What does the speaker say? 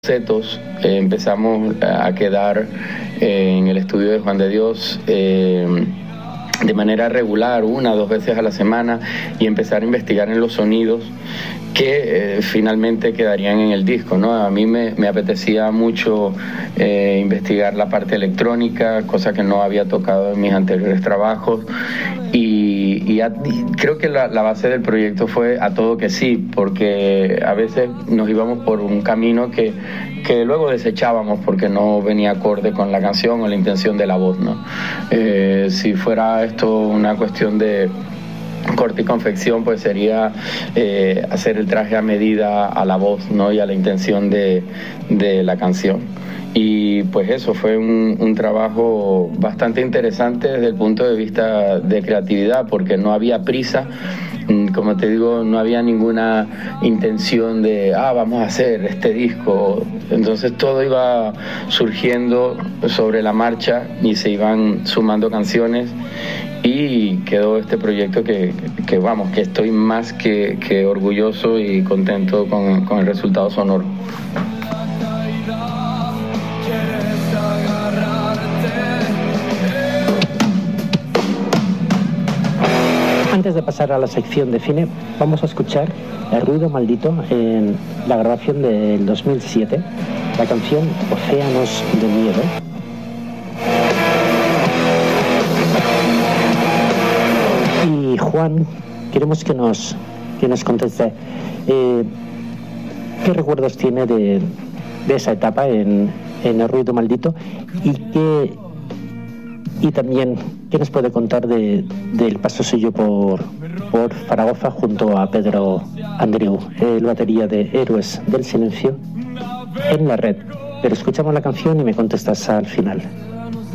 bocetos, empezamos a quedar en el estudio de Juan de Dios de manera regular, 1 o 2 veces a la semana, y empezar a investigar en los sonidos que finalmente quedarían en el disco, ¿no? A mí me apetecía mucho investigar la parte electrónica, cosa que no había tocado en mis anteriores trabajos, y creo que la base del proyecto fue a todo que sí, porque a veces nos íbamos por un camino que luego desechábamos porque no venía acorde con la canción o la intención de la voz, ¿no? Si fuera esto una cuestión de corte y confección, pues sería hacer el traje a medida a la voz, ¿no? Y a la intención de la canción. Y pues eso fue un trabajo bastante interesante desde el punto de vista de creatividad, porque no había prisa. Como te digo, no había ninguna intención de vamos a hacer este disco. Entonces todo iba surgiendo sobre la marcha y se iban sumando canciones y quedó este proyecto que estoy más que orgulloso y contento con el resultado sonoro. Antes de pasar a la sección de cine, vamos a escuchar El ruido maldito en la grabación del 2007, la canción Océanos de Miedo. Y Juan, queremos que nos conteste qué recuerdos tiene de esa etapa en El ruido maldito y también qué nos puede contar del paso suyo por Zaragoza junto a Pedro Andreu, el batería de Héroes del Silencio, en la red. Pero escuchamos la canción y me contestas al final.